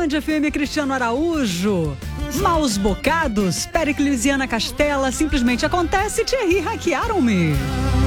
Band FM, Cristiano Araújo. Maus bocados, Periclesiana Castela, simplesmente acontece, Thierry, hackearam-me.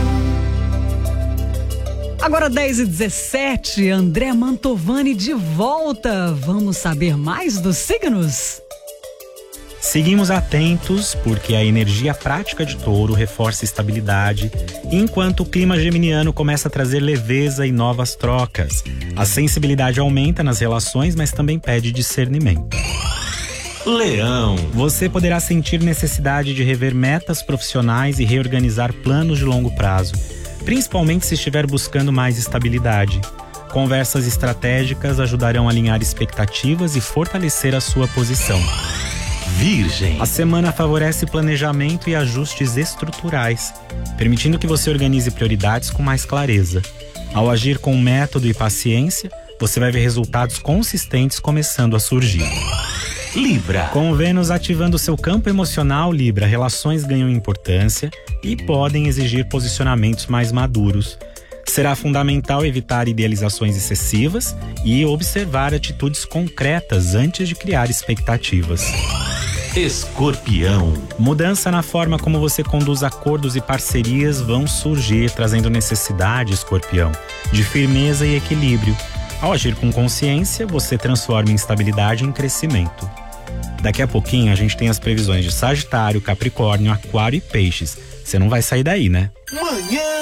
Agora 10h17, André Mantovani de volta. Vamos saber mais dos signos? Seguimos atentos, porque a energia prática de Touro reforça estabilidade, enquanto o clima geminiano começa a trazer leveza e novas trocas. A sensibilidade aumenta nas relações, mas também pede discernimento. Leão. Você poderá sentir necessidade de rever metas profissionais e reorganizar planos de longo prazo, principalmente se estiver buscando mais estabilidade. Conversas estratégicas ajudarão a alinhar expectativas e fortalecer a sua posição. Virgem. A semana favorece planejamento e ajustes estruturais, permitindo que você organize prioridades com mais clareza. Ao agir com método e paciência, você vai ver resultados consistentes começando a surgir. Libra. Com Vênus ativando seu campo emocional, Libra, relações ganham importância e podem exigir posicionamentos mais maduros. Será fundamental evitar idealizações excessivas e observar atitudes concretas antes de criar expectativas. Escorpião. Mudança na forma como você conduz acordos e parcerias vão surgir, trazendo necessidade, Escorpião, de firmeza e equilíbrio. Ao agir com consciência, você transforma instabilidade em crescimento. Daqui a pouquinho a gente tem as previsões de Sagitário, Capricórnio, Aquário e Peixes. Você não vai sair daí, né? Manhã